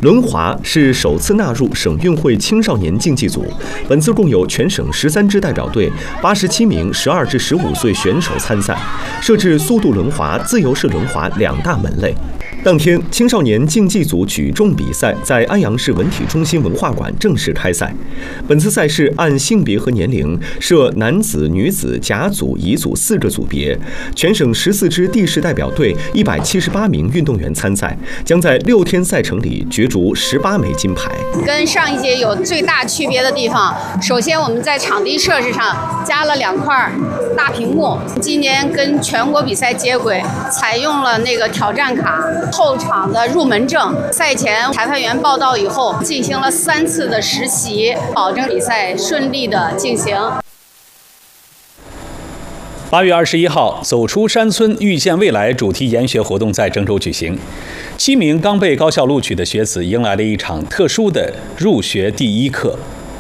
轮滑是首次纳入省运会青少年竞技组，本次共有全省13支代表队、87名12至15岁选手参赛，设置速度轮滑、自由式轮滑2大门类。当天，青少年竞技组举重比赛在安阳市文体中心文化馆正式开赛。本次赛事按性别和年龄设男子、女子、甲组、乙组4个组别，全省14支地市代表队178名运动员参赛，将在6天赛程里角逐18枚金牌。 跟上一届有最大区别的地方，首先我们在场地设置上加了2块大屏幕，今年跟全国比赛接轨，采用了那个挑战卡、后场的入门证。赛前裁判员报到以后，进行了3次的实习，保证比赛顺利的进行。 8月21号，走出山村，遇见未来主题研学活动在郑州举行。7名刚被高校录取的学子迎来了一场特殊的入学第一课。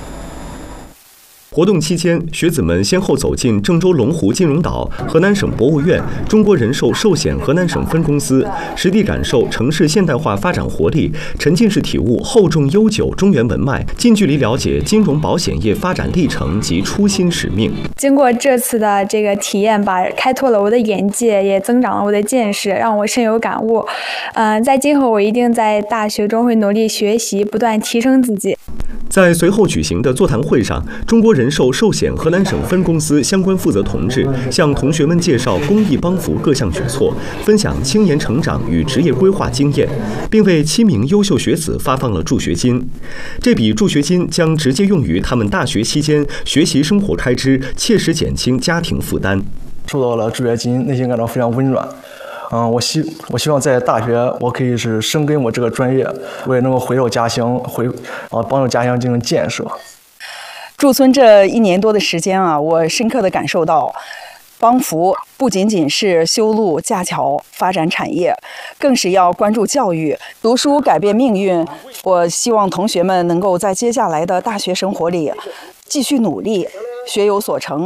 活动期间，学子们先后走进郑州龙湖金融岛、河南省博物院、中国人寿寿险河南省分公司，实地感受城市现代化发展活力，沉浸式体悟厚重悠久中原文脉，近距离了解金融保险业发展历程及初心使命。 经过这次的这个体验吧，开拓了我的眼界，也增长了我的见识，让我深有感悟。在今后我一定在大学中会努力学习，不断提升自己。 在随后举行的座谈会上，中国人寿寿险河南省分公司相关负责同志向同学们介绍公益帮扶各项举措，分享青年成长与职业规划经验，并为7名优秀学子发放了助学金。这笔助学金将直接用于他们大学期间学习生活开支，切实减轻家庭负担。 收到了助学金，内心感到非常温暖。我希望在大学我可以是深耕我这个专业，我也能够回到家乡，帮助家乡进行建设。 驻村这1年多的时间啊，我深刻地感受到，帮扶不仅仅是修路架桥发展产业，更是要关注教育，读书改变命运。我希望同学们能够在接下来的大学生活里继续努力，学有所成。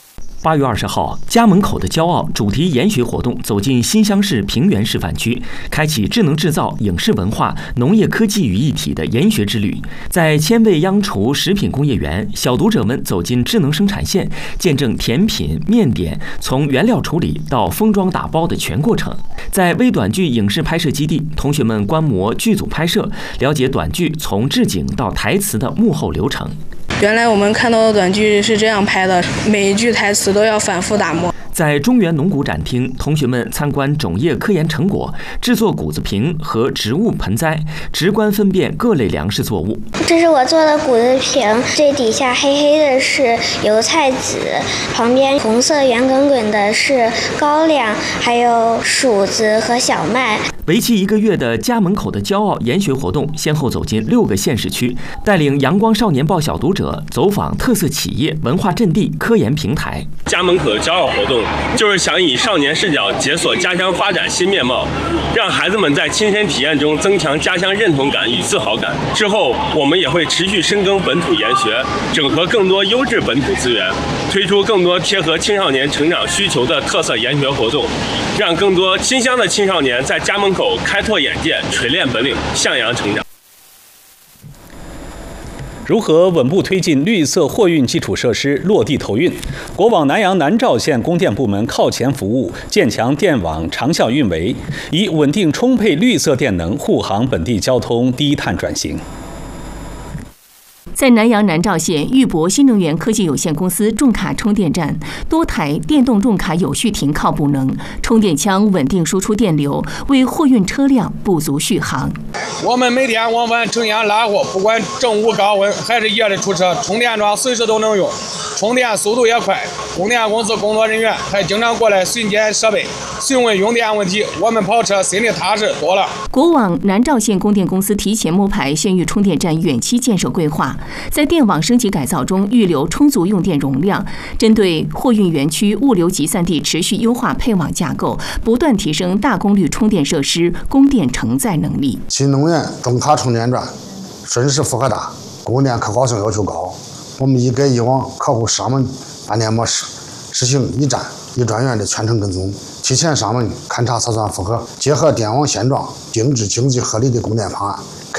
8月20号，家门口的骄傲主题研学活动走进新乡市平原示范区，开启智能制造、影视文化、农业科技于一体的研学之旅。在千味央厨食品工业园，小读者们走进智能生产线，见证甜品、面点从原料处理到封装打包的全过程。在微短剧影视拍摄基地，同学们观摩剧组拍摄，了解短剧从置景到台词的幕后流程。 原来我们看到的短剧是这样拍的，每一句台词都要反复打磨。 在中原农谷展厅，同学们参观种业科研成果，制作谷子瓶和植物盆栽，直观分辨各类粮食作物。 这是我做的谷子瓶，最底下黑黑的是油菜籽，旁边红色圆滚滚的是高粱，还有黍子和小麦。 为期1个月的家门口的骄傲研学活动，先后走进6个县市区，带领阳光少年报小读者走访特色企业、文化阵地、科研平台。 家门口的骄傲活动就是想以少年视角解锁家乡发展新面貌，让孩子们在亲身体验中增强家乡认同感与自豪感。之后，我们也会持续深耕本土研学，整合更多优质本土资源，推出更多贴合青少年成长需求的特色研学活动，让更多新乡的青少年在家门口开拓眼界、锤炼本领、向阳成长。 如何稳步推进绿色货运基础设施落地投运？国网南阳南召县供电部门靠前服务，建强电网长效运维，以稳定充沛绿色电能护航本地交通低碳转型。 在南阳南召县玉博新能源科技有限公司重卡充电站，多台电动重卡有序停靠补能，充电枪稳定输出电流，为货运车辆不足续航。 我们每天往返城乡拉货，不管正午高温还是夜里出车，充电桩随时都能用，充电速度也快。供电公司工作人员还经常过来巡检设备，询问用电问题，我们跑车心里踏实多了。 国网南召县供电公司提前摸排县域充电站远期建设规划，在电网升级改造中预留充足用电容量，针对货运园区物流集散地持续优化配网架构，不断提升大功率充电设施供电承载能力。 新能源重卡充电站顺时负荷大，供电可靠性要求高。我们一改以往客户上门按电模式，实行一站一专员的全程跟踪，提前上门勘查测算负荷，结合电网现状，定制经济合理的供电方案。